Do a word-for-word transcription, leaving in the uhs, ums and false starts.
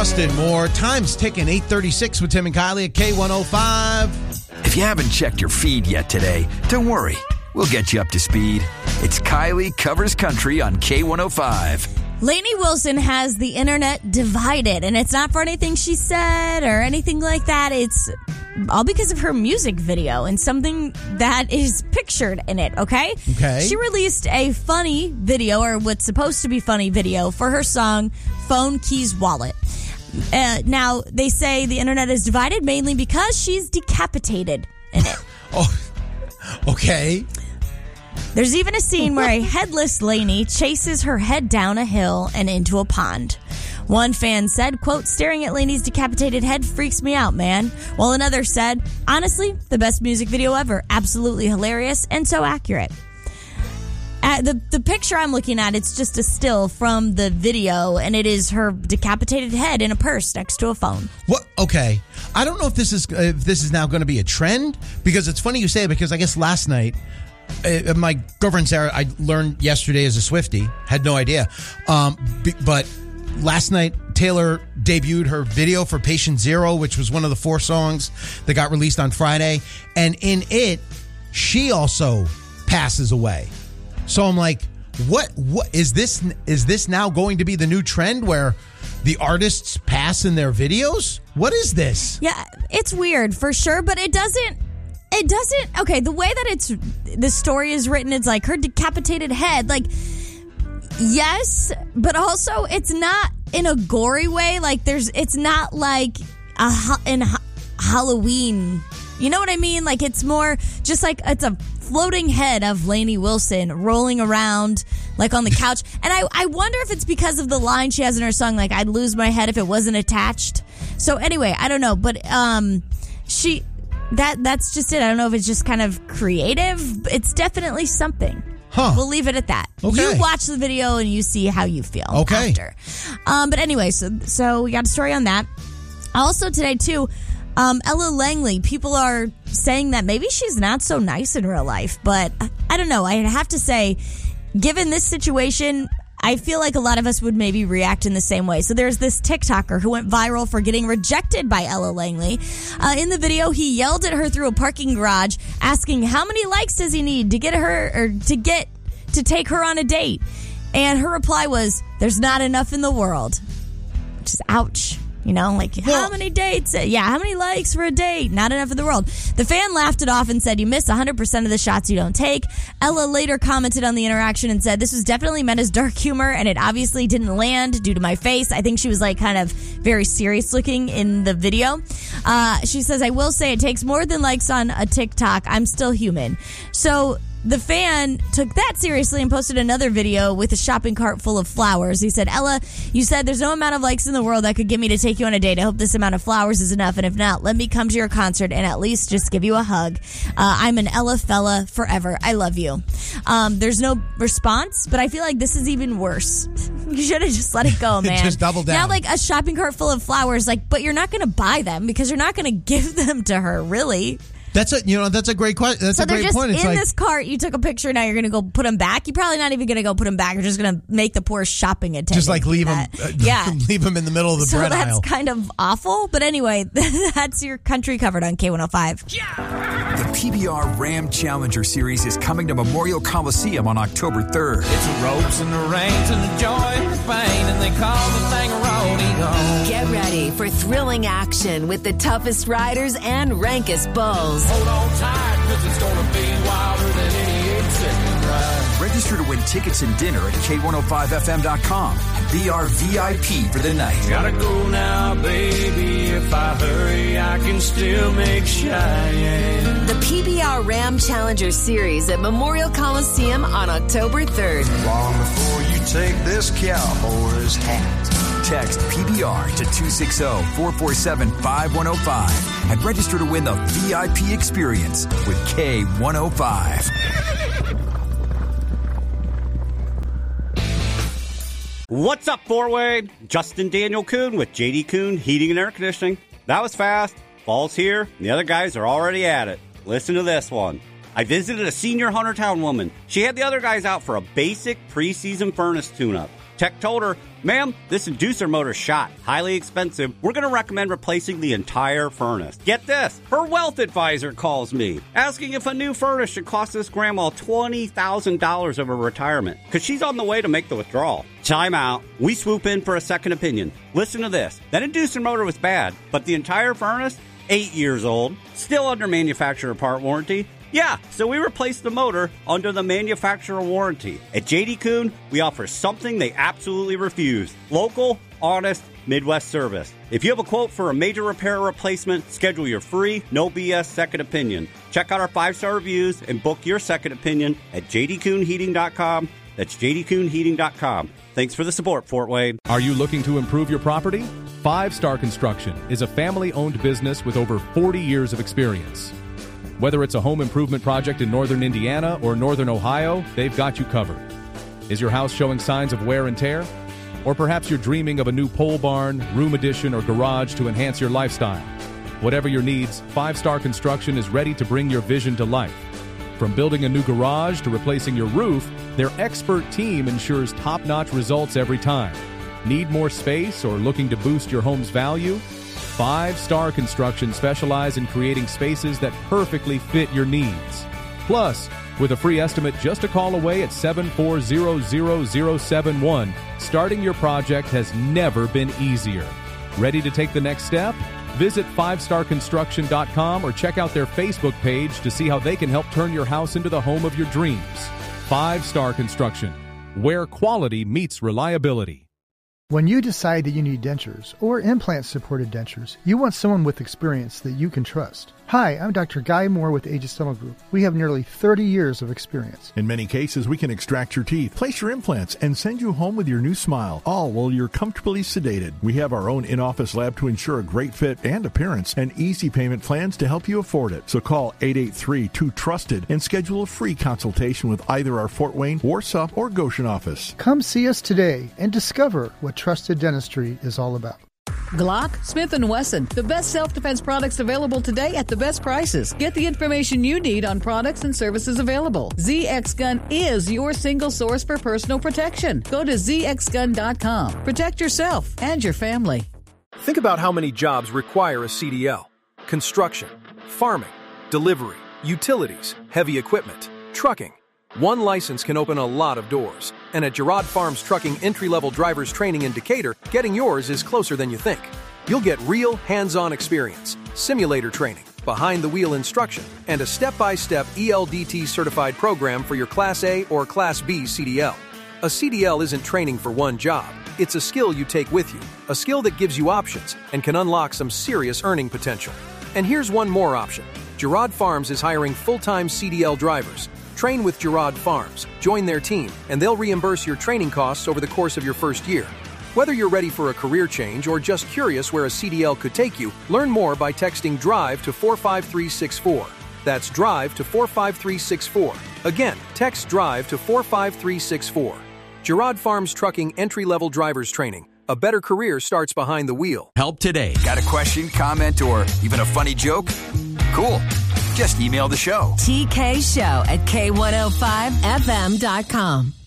Justin Moore. Time's ticking. eight thirty-six with Tim and Kylie at K one oh five. If you haven't checked your feed yet today, don't worry. We'll get you up to speed. It's Kylie Covers Country on K one oh five. Lainey Wilson has the internet divided, and it's not for anything she said or anything like that. It's all because of her music video and something that is pictured in it, okay? Okay. She released a funny video, or what's supposed to be funny video, for her song Phone Keys Wallet. Uh, now, they say the internet is divided mainly because she's decapitated in it. Oh, okay. There's even a scene where a headless Lainey chases her head down a hill and into a pond. One fan said, quote, staring at Lainey's decapitated head freaks me out, man. While another said, honestly, the best music video ever. Absolutely hilarious and so accurate. Uh, the, the picture I'm looking at, it's just a still from the video, and it is her decapitated head in a purse next to a phone. What? Okay. I don't know if this is if this is now going to be a trend, because it's funny you say it, because I guess last night, Uh, my girlfriend Sarah, I learned yesterday as a Swiftie, had no idea. Um, b- but last night, Taylor debuted her video for Patient Zero, which was one of the four songs that got released on Friday. And in it, she also passes away. So I'm like, what? What is this? Is this now going to be the new trend where the artists pass in their videos? What is this? Yeah, it's weird for sure, but it doesn't. It doesn't, okay, the way that it's, the story is written, it's like her decapitated head, like, yes, but also it's not in a gory way, like there's, it's not like a, in ha- Halloween, you know what I mean? Like it's more just like, it's a floating head of Lainey Wilson rolling around, like on the couch, and I, I wonder if it's because of the line she has in her song, like, I'd lose my head if it wasn't attached. So anyway, I don't know, but, um, she... That that's just it. I don't know if it's just kind of creative. It's definitely something. Huh. We'll leave it at that. Okay. You watch the video and you see how you feel okay. after. Um, but anyway, so so we got a story on that. Also today, too, um, Ella Langley. People are saying that maybe she's not so nice in real life. But I don't know. I have to say, given this situation, I feel like a lot of us would maybe react in the same way. So there's this TikToker who went viral for getting rejected by Ella Langley. Uh, in the video, he yelled at her through a parking garage, asking how many likes does he need to get her or to get to take her on a date. And her reply was, "There's not enough in the world," which is ouch. You know, like, well, how many dates? Yeah, how many likes for a date? Not enough in the world. The fan laughed it off and said, you miss one hundred percent of the shots you don't take. Ella later commented on the interaction and said, this was definitely meant as dark humor, and it obviously didn't land due to my face. I think she was, like, kind of very serious looking in the video. Uh, she says, I will say it takes more than likes on a TikTok. I'm still human. So... the fan took that seriously and posted another video with a shopping cart full of flowers. He said, Ella, you said there's no amount of likes in the world that could get me to take you on a date. I hope this amount of flowers is enough. And if not, let me come to your concert and at least just give you a hug. Uh, I'm an Ella fella forever. I love you. Um, there's no response, but I feel like this is even worse. You should have just let it go, man. Just double down. Now, like a shopping cart full of flowers, like, but you're not going to buy them because you're not going to give them to her, really. That's a you know that's a great question. That's so a great just point. It's in like, this cart, you took a picture. Now you're going to go put them back. You're probably not even going to go put them back. You're just going to make the poor shopping attendant. Just like leave them, uh, yeah, leave them in the middle of the so bread that's aisle. kind of awful. But anyway, that's your country covered on K one oh five. The P B R Ram Challenger Series is coming to Memorial Coliseum on October third. It's the ropes and the reins and the joy and the pain, and they call the thing a rodeo. Get ready for thrilling action with the toughest riders and rankest bulls. Hold on tight, because it's going to be wilder than any eight-second ride. Register to win tickets and dinner at K one oh five F M dot com and be our V I P for the night. Gotta go now, baby. If I hurry, I can still make Cheyenne. The P B R Ram Challenger Series at Memorial Coliseum on October third. Long before you take this cowboy's hat. Text P B R to two six zero, four four seven, five one zero five and register to win the V I P experience with K one oh five. What's up, four-way? Justin Daniel Kuhn with J D Kuhn Heating and Air Conditioning. That was fast. Fall's here, and the other guys are already at it. Listen to this one. I visited a senior Huntertown woman. She had the other guys out for a basic preseason furnace tune-up. Tech told her Ma'am, this inducer motor shot. Highly expensive. We're going to recommend replacing the entire furnace. Get this. Her wealth advisor calls me, asking if a new furnace should cost this grandma twenty thousand dollars over retirement, because she's on the way to make the withdrawal. Time out. We swoop in for a second opinion. Listen to this. That inducer motor was bad, but the entire furnace, eight years old, still under manufacturer part warranty. Yeah, so we replaced the motor under the manufacturer warranty. At J D. Kuhn, we offer something they absolutely refuse. Local, honest, Midwest service. If you have a quote for a major repair or replacement, schedule your free, no B S second opinion. Check out our five-star reviews and book your second opinion at j d kuhn heating dot com. That's j d kuhn heating dot com. Thanks for the support, Fort Wayne. Are you looking to improve your property? Five Star Construction is a family-owned business with over forty years of experience. Whether it's a home improvement project in northern Indiana or northern Ohio, they've got you covered. Is your house showing signs of wear and tear? Or perhaps you're dreaming of a new pole barn, room addition, or garage to enhance your lifestyle. Whatever your needs, Five Star Construction is ready to bring your vision to life. From building a new garage to replacing your roof, their expert team ensures top-notch results every time. Need more space or looking to boost your home's value? Five Star Construction specialize in creating spaces that perfectly fit your needs. Plus, with a free estimate just a call away at seven four zero zero zero seven one, starting your project has never been easier. Ready to take the next step? Visit five star construction dot com or check out their Facebook page to see how they can help turn your house into the home of your dreams. Five Star Construction, where quality meets reliability. When you decide that you need dentures or implant-supported dentures, you want someone with experience that you can trust. Hi, I'm Doctor Guy Moore with Aegis Dental Group. We have nearly thirty years of experience. In many cases, we can extract your teeth, place your implants, and send you home with your new smile, all while you're comfortably sedated. We have our own in-office lab to ensure a great fit and appearance, and easy payment plans to help you afford it. So call eight eight three, two trusted and schedule a free consultation with either our Fort Wayne, Warsaw, or Goshen office. Come see us today and discover what trusted dentistry is all about. Glock, Smith and Wesson, the best self-defense products available today at the best prices. Get the information you need on products and services available. Z X Gun is your single source for personal protection. Go to z x gun dot com. Protect yourself and your family. Think about how many jobs require a C D L. Construction, farming, delivery, utilities, heavy equipment, trucking. One license can open a lot of doors. And at Girard Farms Trucking entry-level drivers training in Decatur, getting yours is closer than you think. You'll get real hands-on experience, simulator training, behind-the-wheel instruction, and a step-by-step E L D T certified program for your Class A or Class B C D L. A C D L isn't training for one job. It's a skill you take with you, a skill that gives you options and can unlock some serious earning potential. And here's one more option. Girard Farms is hiring full-time C D L drivers. Train with Girard Farms, join their team, and they'll reimburse your training costs over the course of your first year. Whether you're ready for a career change or just curious where a C D L could take you, learn more by texting DRIVE to four five three six four. That's DRIVE to four five three six four. Again, text DRIVE to four five three six four. Girard Farms Trucking entry-level drivers training. A better career starts behind the wheel. Help today. Got a question, comment, or even a funny joke? Cool. Just email the show. T K Show at K one oh five F M dot com.